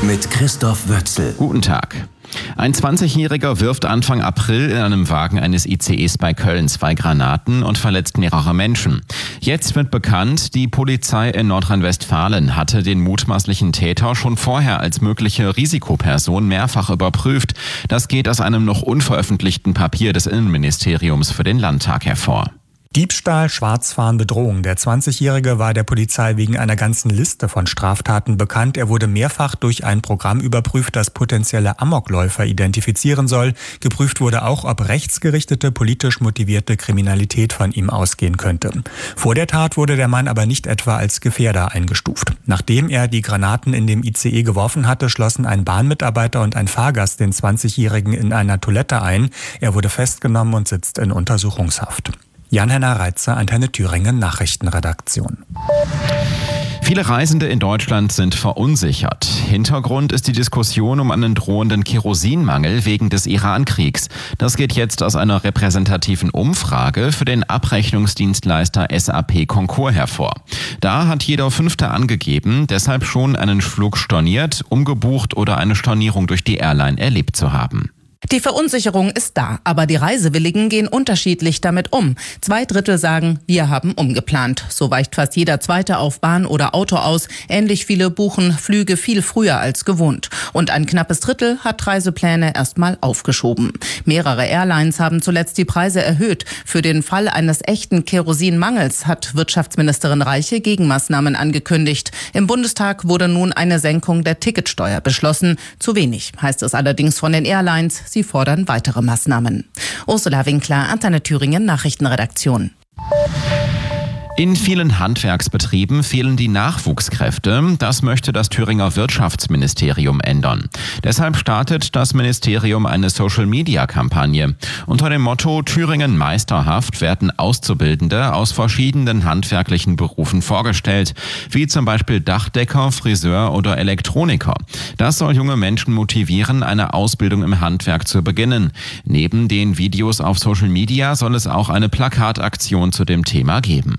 mit Christoph Wötzl. Guten Tag. Ein 20-Jähriger wirft Anfang April in einem Wagen eines ICEs bei Köln 2 Granaten und verletzt mehrere Menschen. Jetzt wird bekannt, die Polizei in Nordrhein-Westfalen hatte den mutmaßlichen Täter schon vorher als mögliche Risikoperson mehrfach überprüft. Das geht aus einem noch unveröffentlichten Papier des Innenministeriums für den Landtag hervor. Diebstahl, Schwarzfahren, Bedrohung. Der 20-Jährige war der Polizei wegen einer ganzen Liste von Straftaten bekannt. Er wurde mehrfach durch ein Programm überprüft, das potenzielle Amokläufer identifizieren soll. Geprüft wurde auch, ob rechtsgerichtete, politisch motivierte Kriminalität von ihm ausgehen könnte. Vor der Tat wurde der Mann aber nicht etwa als Gefährder eingestuft. Nachdem er die Granaten in dem ICE geworfen hatte, schlossen ein Bahnmitarbeiter und ein Fahrgast den 20-Jährigen in einer Toilette ein. Er wurde festgenommen und sitzt in Untersuchungshaft. Jan-Henner Reitzer, Antenne Thüringen, Nachrichtenredaktion. Viele Reisende in Deutschland sind verunsichert. Hintergrund ist die Diskussion um einen drohenden Kerosinmangel wegen des Iran-Kriegs. Das geht jetzt aus einer repräsentativen Umfrage für den Abrechnungsdienstleister SAP Concur hervor. Da hat jeder Fünfte angegeben, deshalb schon einen Flug storniert, umgebucht oder eine Stornierung durch die Airline erlebt zu haben. Die Verunsicherung ist da, aber die Reisewilligen gehen unterschiedlich damit um. 2/3 sagen, wir haben umgeplant. So weicht fast jeder Zweite auf Bahn oder Auto aus. Ähnlich viele buchen Flüge viel früher als gewohnt. Und ein knappes Drittel hat Reisepläne erstmal aufgeschoben. Mehrere Airlines haben zuletzt die Preise erhöht. Für den Fall eines echten Kerosinmangels hat Wirtschaftsministerin Reiche Gegenmaßnahmen angekündigt. Im Bundestag wurde nun eine Senkung der Ticketsteuer beschlossen. Zu wenig, heißt es allerdings von den Airlines. Sie fordern weitere Maßnahmen. Ursula Winkler, Antenne Thüringen, Nachrichtenredaktion. In vielen Handwerksbetrieben fehlen die Nachwuchskräfte. Das möchte das Thüringer Wirtschaftsministerium ändern. Deshalb startet das Ministerium eine Social-Media-Kampagne. Unter dem Motto Thüringen meisterhaft werden Auszubildende aus verschiedenen handwerklichen Berufen vorgestellt, wie zum Beispiel Dachdecker, Friseur oder Elektroniker. Das soll junge Menschen motivieren, eine Ausbildung im Handwerk zu beginnen. Neben den Videos auf Social Media soll es auch eine Plakataktion zu dem Thema geben.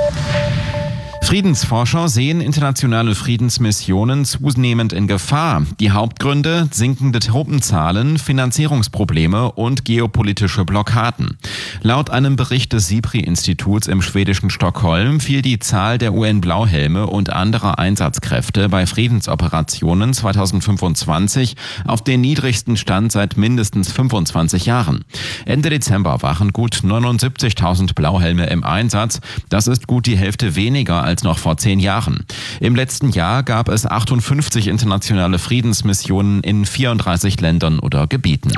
Friedensforscher sehen internationale Friedensmissionen zunehmend in Gefahr. Die Hauptgründe: sinkende Truppenzahlen, Finanzierungsprobleme und geopolitische Blockaden. Laut einem Bericht des SIPRI-Instituts im schwedischen Stockholm fiel die Zahl der UN-Blauhelme und anderer Einsatzkräfte bei Friedensoperationen 2025 auf den niedrigsten Stand seit mindestens 25 Jahren. Ende Dezember waren gut 79.000 Blauhelme im Einsatz. Das ist gut die Hälfte weniger als noch vor 10 Jahren. Im letzten Jahr gab es 58 internationale Friedensmissionen in 34 Ländern oder Gebieten.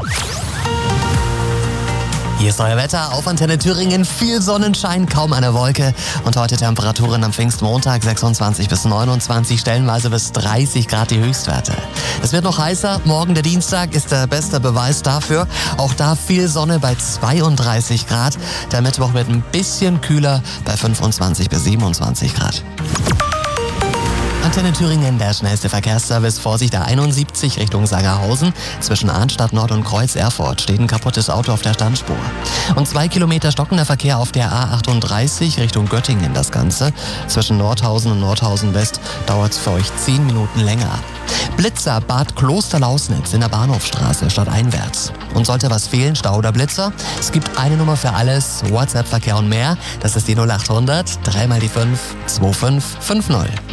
Hier ist euer Wetter auf Antenne Thüringen. Viel Sonnenschein, kaum eine Wolke. Und heute Temperaturen am Pfingstmontag 26 bis 29, stellenweise bis 30 Grad die Höchstwerte. Es wird noch heißer. Morgen der Dienstag ist der beste Beweis dafür. Auch da viel Sonne bei 32 Grad. Der Mittwoch wird ein bisschen kühler bei 25 bis 27 Grad. Antenne Thüringen, der schnellste Verkehrsservice. Vorsicht, A71 Richtung Sangerhausen. Zwischen Arnstadt Nord und Kreuz Erfurt steht ein kaputtes Auto auf der Standspur. Und 2 Kilometer stockender Verkehr auf der A38 Richtung Göttingen. Das Ganze zwischen Nordhausen und Nordhausen West dauert es für euch 10 Minuten länger. Blitzer Bad Klosterlausnitz in der Bahnhofstraße stadteinwärts. Und sollte was fehlen, Stau oder Blitzer? Es gibt eine Nummer für alles, WhatsApp-Verkehr und mehr. Das ist die 0800 3 mal die 5 2550.